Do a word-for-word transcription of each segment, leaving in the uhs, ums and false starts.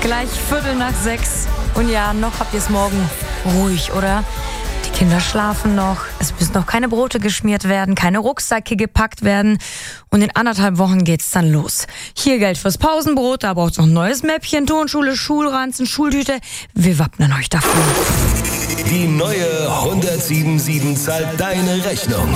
Gleich Viertel nach sechs. Und ja, noch habt ihr es morgen ruhig, oder? Die Kinder schlafen noch. Es müssen noch keine Brote geschmiert werden, keine Rucksäcke gepackt werden. Und in anderthalb Wochen geht's dann los. Hier Geld fürs Pausenbrot, da braucht's noch ein neues Mäppchen, Turnschuhe, Schulranzen, Schultüte. Wir wappnen euch dafür. Die neue hundertsieben Komma sieben zahlt deine Rechnung.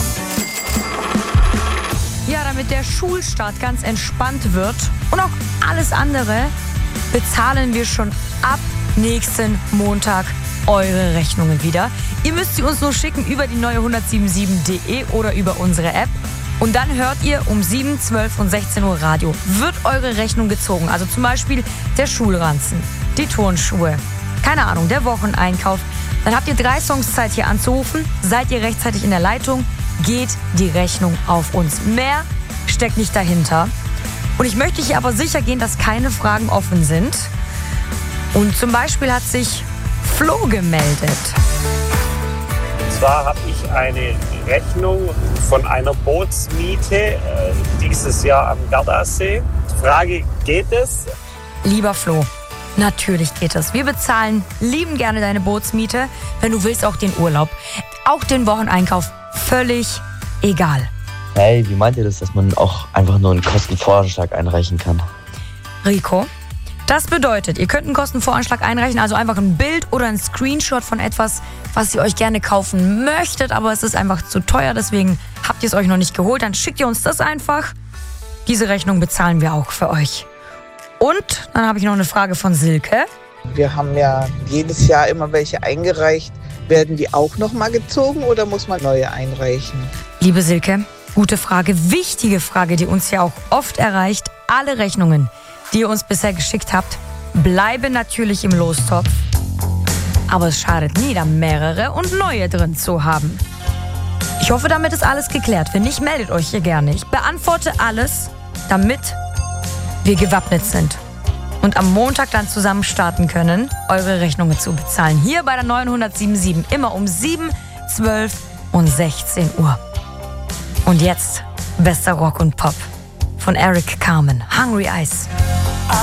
Ja, damit der Schulstart ganz entspannt wird und auch alles andere, bezahlen wir schon ab nächsten Montag eure Rechnungen wieder. Ihr müsst sie uns nur schicken über die neue hundertsiebenundsieben Punkt de oder über unsere App. Und dann hört ihr um sieben, zwölf und sechzehn Uhr Radio. Wird eure Rechnung gezogen. Also zum Beispiel der Schulranzen, die Turnschuhe, keine Ahnung, der Wocheneinkauf. Dann habt ihr drei Songs Zeit, hier anzurufen. Seid ihr rechtzeitig in der Leitung, geht die Rechnung auf uns. Mehr steckt nicht dahinter. Und ich möchte hier aber sicher gehen, dass keine Fragen offen sind. Und zum Beispiel hat sich Flo gemeldet. Und zwar habe ich eine Rechnung von einer Bootsmiete äh, dieses Jahr am Gardasee. Frage, geht es? Lieber Flo, natürlich geht es. Wir bezahlen lieben gerne deine Bootsmiete, wenn du willst auch den Urlaub, auch den Wocheneinkauf, völlig egal. Hey, wie meint ihr das, dass man auch einfach nur einen Kostenvoranschlag einreichen kann? Rico, das bedeutet, ihr könnt einen Kostenvoranschlag einreichen, also einfach ein Bild oder ein Screenshot von etwas, was ihr euch gerne kaufen möchtet, aber es ist einfach zu teuer, deswegen habt ihr es euch noch nicht geholt. Dann schickt ihr uns das einfach. Diese Rechnung bezahlen wir auch für euch. Und dann habe ich noch eine Frage von Silke. Wir haben ja jedes Jahr immer welche eingereicht. Werden die auch nochmal gezogen oder muss man neue einreichen? Liebe Silke, gute Frage, wichtige Frage, die uns ja auch oft erreicht. Alle Rechnungen, die ihr uns bisher geschickt habt, bleiben natürlich im Lostopf. Aber es schadet nie, da mehrere und neue drin zu haben. Ich hoffe, damit ist alles geklärt. Wenn nicht, meldet euch hier gerne. Ich beantworte alles, damit wir gewappnet sind und am Montag dann zusammen starten können, eure Rechnungen zu bezahlen. Hier bei der neuen hundertsieben Komma sieben, immer um sieben, zwölf und sechzehn Uhr. Und jetzt bester Rock und Pop von Eric Carmen, Hungry Eyes.